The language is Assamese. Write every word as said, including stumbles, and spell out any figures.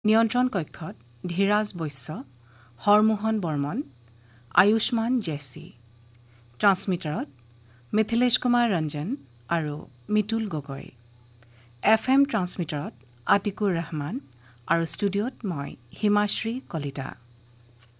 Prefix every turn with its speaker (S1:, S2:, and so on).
S1: নিয়ন্ত্ৰণ কক্ষত ধীৰাজ বৈশ্য, হৰমোহন বৰ্মন, আয়ুষ্মান জেছি। ট্ৰান্সমিটাৰত মিথিলেশ কুমাৰ ৰঞ্জন আৰু মিতুল গগৈ। এফ এম ট্ৰান্সমিটাৰত আতিকুৰ ৰহমান আৰু ষ্টুডিঅ'ত মই হিমাশ্ৰী কলিতা।